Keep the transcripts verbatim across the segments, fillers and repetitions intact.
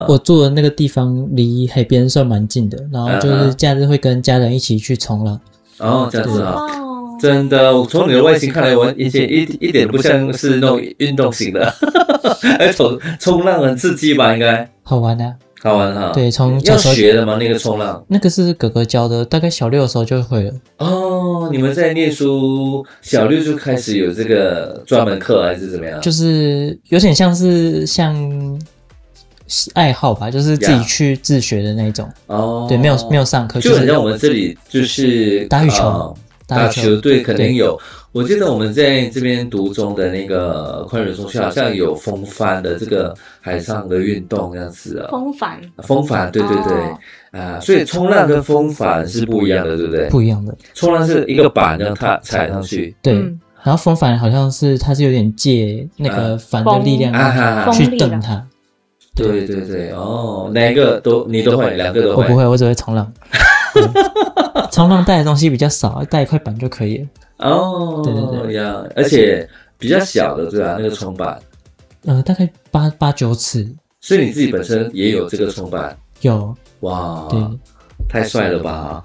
我住的那个地方离海边算蛮近的，然后就是假日会跟家人一起去冲浪。 哦，这样子啊。真的，我从你的外形看来，我以前一一点不像是那种运动型的，而冲冲浪很刺激吧？应该好玩啊， 好玩哈。 对，从要学的吗？那个冲浪？ 那个是哥哥教的，大概小六的时候就会了。 哦，你们在念书，小六就开始有这个专门课，还是怎么样？ 就是有点像是像爱好吧，就是自己去自学的那种。哦，对，没有没有上课， 就很像我们这里就是打羽球。 呃打球队肯定有，我记得我们在这边读中的那个宽仁中学好像有风帆的这个海上的运动这样子啊。 风帆， 风帆，对对对，啊、哦呃，所以冲浪跟风帆是不一样的，对不对？ 不一样的， 冲浪是一个板让它踩上去， 对，嗯、然后风帆好像是它是有点借那个帆的力量去蹬它。啊、 对对对，哦，哪一个都你都会，两个都会？ 我不会，我只会冲浪。冲浪带的东西比较少，带一块板就可以了。 哦，对对对呀，而且比较小的，对吧、啊？那个冲板， 呃，大概八八九尺。 所以你自己本身也有这个冲板？ 有。 哇， 对， 太帅了吧！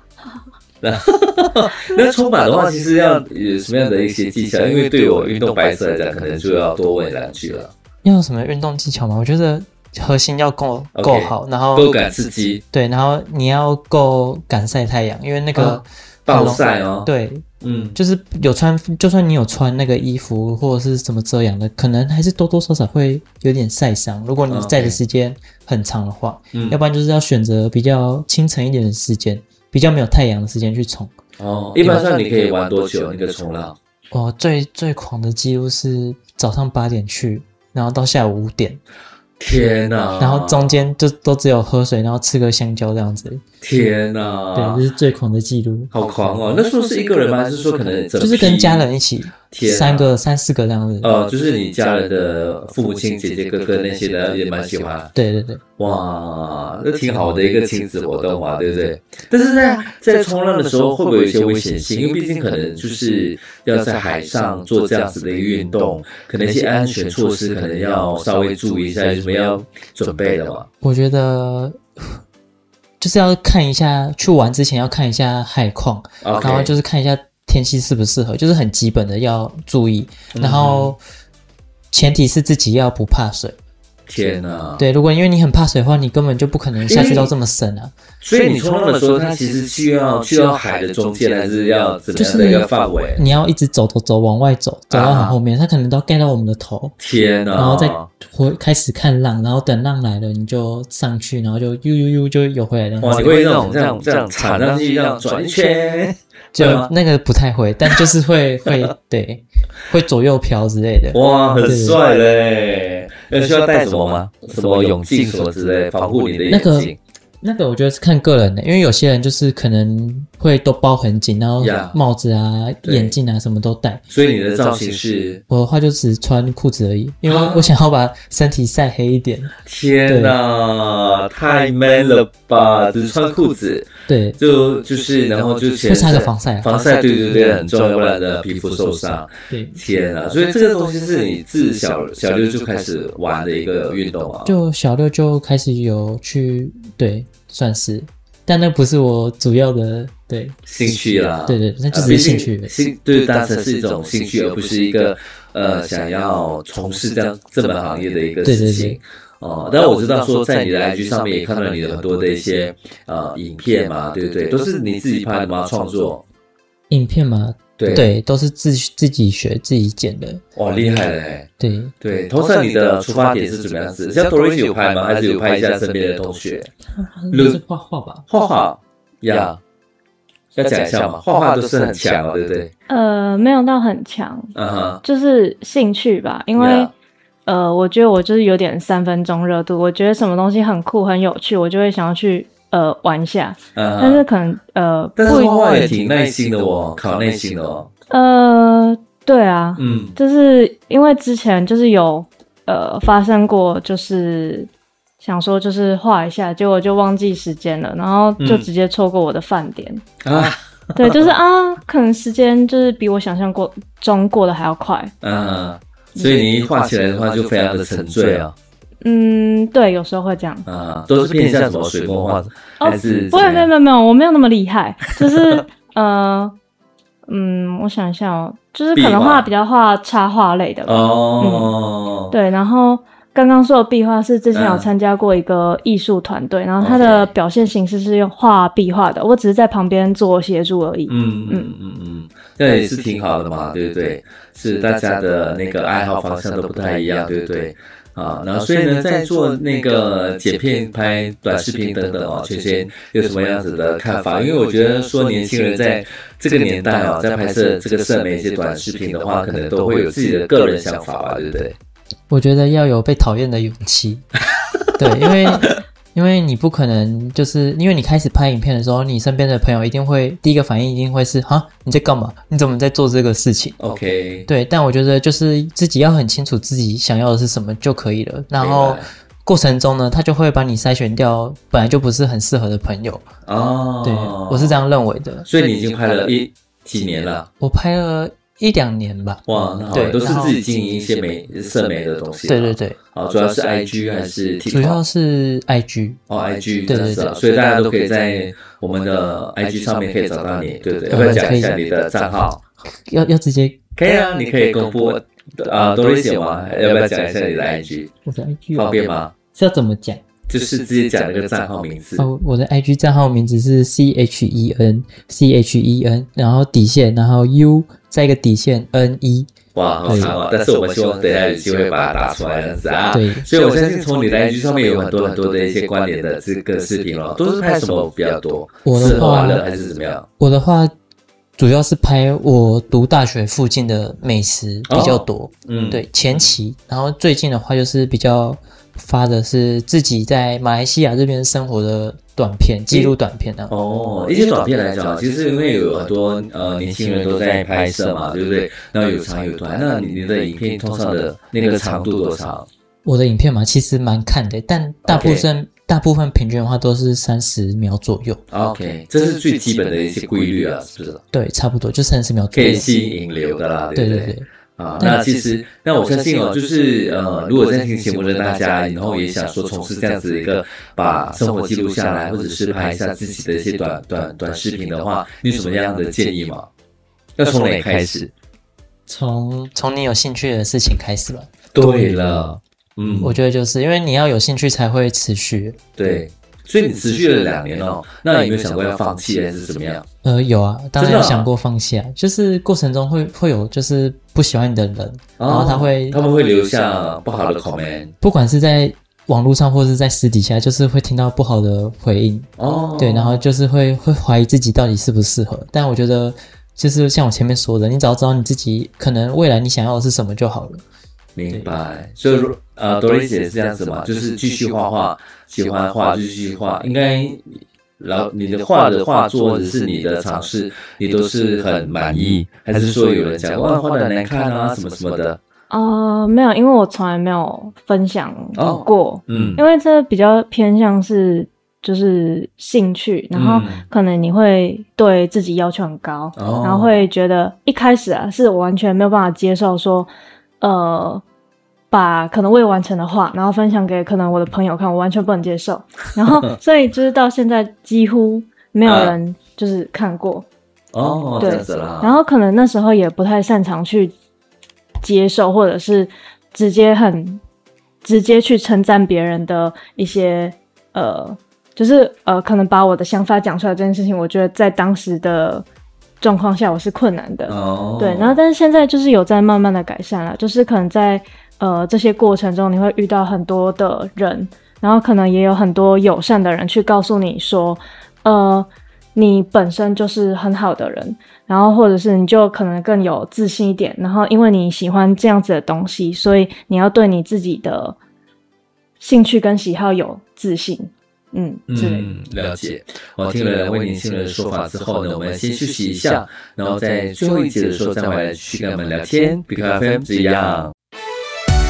那冲板的话，其实要有什么样的一些技巧？因为对我运动白色来讲，可能就要多问两句了。 要有什么运动技巧吗？我觉得核心要够够、okay, 好，然后够敢刺激。 对，然后你要够敢晒太阳，因为那个、啊、 暴晒哦。 对，嗯，就是有穿，就算你有穿那个衣服或者是什么遮阳的，可能还是多多少少会有点晒伤。如果你在的时间很长的话，嗯，要不然就是要选择比较清晨一点的时间，比较没有太阳的时间去冲。 哦，一般上你可以玩多久那个冲浪？ 我最最狂的记录是早上八点去，然后到下午五点。 天哪！ 然后中间就都只有喝水，然后吃个香蕉这样子。 天哪！ 对，这是最狂的记录。 好狂哦！那时候是一个人吗？还是说可能就是跟家人一起，三个、三四个这样子。 呃，就是你家人的父母亲、姐姐、哥哥那些的也蛮喜欢。 对对对。 哇，那挺好的一个亲子活动嘛，对不对？但是在在冲浪的时候，会不会有一些危险性？因为毕竟可能就是要在海上做这样子的一个运动，可能一些安全措施可能要稍微注意一下，有什么要准备的吗？ 我觉得就是要看一下，去玩之前要看一下海况， okay. 然后就是看一下天气适不适合，就是很基本的要注意。然后前提是自己要不怕水。 天哪！ 对，如果因为你很怕水的话，你根本就不可能下去到这么深啊。 所以你冲浪的时候，它其实需要去到海的中间，还是要怎么样的一个范围？ 就是、你要一直走走走往外走，走到很后面，它可能都要盖到我们的头。 天哪！ 然后再回开始看浪，然后等浪来了，你就上去，然后就悠悠悠就游回来了。 哇，你会那种这样这样踩上去，这样转一圈？ 就那个不太会，但就是会会对，会左右飘之类的。 哇，很帅嘞！那需要带什么吗？什么泳镜什么之类，防护你的眼睛？ 那个我觉得是看个人的，因为有些人就是可能会都包很紧，然后帽子啊、yeah, 眼镜啊什么都戴。 所以你的造型是？ 我的话就只穿裤子而已，因为我想要把身体晒黑一点。 天哪，太 man 了吧！只穿裤子。 对， 就就是然后就会擦个防晒， 防晒对对对很重要，不然的皮肤受伤。 对， 天啊！所以这个东西是你自小小六就开始玩的一个运动啊？ 就小六就开始有去，对，算是，但那不是我主要的对兴趣啦。 对对，那就是兴趣， 兴对当成是一种兴趣，而不是一个呃想要从事这样这门行业的一个事情。对对对。哦，但我知道说在你的 I G 上面也看到你的很多的一些呃影片嘛，对不对？都是你自己拍的吗？创作影片吗？对对，都是自自己学自己剪的。 哇，厉害嘞！ 对对，通常你的出发点是怎么样子？像 Doris 有拍吗？还是有拍一下身边的同学？ 是画画吧？ 画画呀，要讲一下嘛，画画都是很强，对不对？ 呃，没有到很强， 嗯哼， 就是兴趣吧，因为。Yeah.呃，我觉得我就是有点三分钟热度，我觉得什么东西很酷很有趣，我就会想要去呃玩一下。嗯，但是可能呃， 但是画画也挺耐心的哦，考耐心的哦。 呃，对啊， 嗯， 就是因为之前就是有呃发生过，就是想说就是画一下，结果就忘记时间了，然后就直接错过我的饭点、 嗯、啊。 对，就是啊，可能时间就是比我想象过中过得还要快。 嗯。所以你一画起来的话就非常的沉醉啊。 嗯，对，有时候会这样啊，都是偏向什么水墨画， 哦、 还是不会，没有没有没有，我没有那么厉害，就是呃，嗯，我想一下哦，就是可能画比较画插画类的吧。 哦、 嗯，对，然后刚刚说的壁画是之前有参加过一个艺术团队，嗯、然后它的表现形式是用画壁画的，我只是在旁边做协助而已。 嗯嗯嗯嗯，那也是挺好的嘛，对不对？是大家的那个爱好方向都不太一样，对不对？啊，然后所以呢，在做那个剪片、拍短视频等等哦，萱萱有什么样子的看法？因为我觉得说年轻人在这个年代哦，在拍摄这个社媒一些短视频的话，可能都会有自己的个人想法吧，对不对？ 我觉得要有被讨厌的勇气，对，因为因为你不可能就是因为你开始拍影片的时候，你身边的朋友一定会第一个反应一定会是哈你在干嘛？你怎么在做这个事情 ？OK， 对，但我觉得就是自己要很清楚自己想要的是什么就可以了，然后过程中呢，他就会把你筛选掉本来就不是很适合的朋友哦。对，我是这样认为的。 所以你已经拍了一几年了？ 我拍了一两年吧。 哇，那好，对，都是自己经营一些美社媒的东西。 对对对， 好，主要是 I G 还是 TikTok？ 主要是 I G。 哦 ，I G， 对对对， 所以大家都可以在我们的 I G 上面可以找到你，对不对？要不要讲一下你的账号？ 要要直接可以啊，你可以公布啊，多一些吗？要不要讲一下你的 I G？ 我的 I G 方便吗？ 是要怎么讲？ 就是直接讲那个账号名字。 哦，我的 I G 账号名字是 C H E N C H E N， 然后底线，然后 U 再一个底线 N E。 哇，好长啊！但是我们希望等一下有机会把它打出来，这样子啊。 对， 所以我相信从你的 I G 上面有很多很多的一些关联的这个视频咯，都是拍什么比较多？ 我的话还是怎么样？ 我的话主要是拍我读大学附近的美食比较多，哦、嗯，对，前期，然后最近的话就是比较发的是自己在马来西亚这边生活的短片，记录短片啊。 哦，一些短片来讲，其实因为有很多呃年轻人都在拍摄嘛，对不对？然后有长有短，那你的影片通常的那个长度多长？ 我的影片嘛，其实蛮看的，但大部分、okay. 大部分平均的话都是三十秒左右。 OK， 这是最基本的一些规律啊，是不是？ 对，差不多就三十秒左右， 可以吸引引流的啦，对不对？ 对对对。 啊，那其实，那我相信哦，就是呃，如果在听节目的大家，然后也想说从事这样子一个把生活记录下来，或者是拍一下自己的一些短短短视频的话，你有什么样的建议吗？要从哪里开始？ 从从你有兴趣的事情开始吧。 对了，嗯， 我觉得就是因为你要有兴趣才会持续。 对。所以你持续了两年哦，那你有没有想过要放弃还是怎么样？ 呃，有啊，当然有想过放弃啊，就是过程中会会有就是不喜欢你的人，哦、然后他会他们会留下不好的 comment， 不管是在网络上或是在私底下，就是会听到不好的回应哦，对，然后就是会会怀疑自己到底适不适合。但我觉得就是像我前面说的，你只要知道你自己可能未来你想要的是什么就好了。 明白，所以呃，多莉姐是这样子嘛，就是继续画画，喜欢画就继续画，应该，然后你的画的画作或者是你的尝试，你都是很满意，还是说有人讲哇画的难看啊什么什么的？ 呃，没有，因为我从来没有分享过，哦、 嗯， 因为这比较偏向是就是兴趣，然后可能你会对自己要求很高，嗯、然后会觉得一开始啊是我完全没有办法接受说。呃，把可能未完成的画，然后分享给可能我的朋友看，我完全不能接受。然后，所以就是到现在几乎没有人就是看过。 哦， 对， 这样子啦。 然后可能那时候也不太擅长去接受，或者是直接很直接去称赞别人的一些呃，就是呃，可能把我的想法讲出来这件事情，我觉得在当时的。状况下我是困难的，哦，对，然后但是现在就是有在慢慢的改善了，就是可能在呃这些过程中你会遇到很多的人，然后可能也有很多友善的人去告诉你说，呃，你本身就是很好的人，然后或者是你就可能更有自信一点，然后因为你喜欢这样子的东西，所以你要对你自己的兴趣跟喜好有自信。嗯， 嗯，了解。我听了两位年轻人的说法之后呢，我们先休息一下，然后在最后一节的时候再回来继续跟我们聊天，比克 F M 这样。